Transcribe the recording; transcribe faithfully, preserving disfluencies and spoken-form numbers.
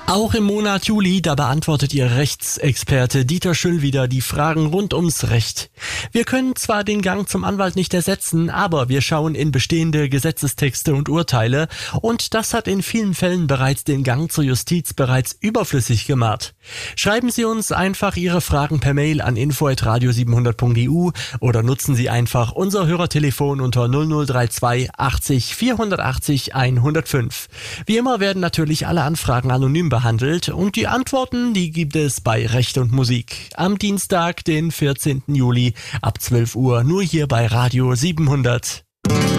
Auch im Monat Juli, da beantwortet Ihr Rechtsexperte Dieter Schüll wieder die Fragen rund ums Recht. Wir können zwar den Gang zum Anwalt nicht ersetzen, aber wir schauen in bestehende Gesetzestexte und Urteile und das hat in vielen Fällen bereits den Gang zur Justiz bereits überflüssig gemacht. Schreiben Sie uns einfach Ihre Fragen per Mail an info at radio siebenhundert punkt e u oder nutzen Sie einfach unser Hörertelefon unter null null drei zwei achtzig vierhundertachtzig hundertfünf. Wie immer werden natürlich alle Anfragen anonym behandelt und die Antworten, die gibt es bei Recht und Musik am Dienstag, den vierzehnten Juli ab zwölf Uhr, nur hier bei Radio siebenhundert.